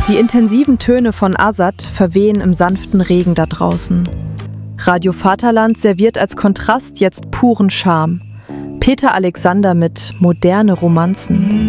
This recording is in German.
Die intensiven Töne von Azad verwehen im sanften Regen da draußen. Radio Vaterland serviert als Kontrast jetzt puren Charme. Peter Alexander mit Moderne Romanzen.